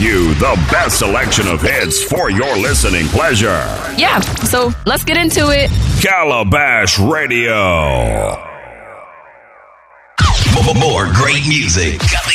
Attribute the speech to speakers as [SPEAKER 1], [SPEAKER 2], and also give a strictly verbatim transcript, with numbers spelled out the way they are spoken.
[SPEAKER 1] you the best selection of hits for your listening pleasure.
[SPEAKER 2] Yeah, so let's get into it.
[SPEAKER 1] Calabash Radio.
[SPEAKER 3] More great music.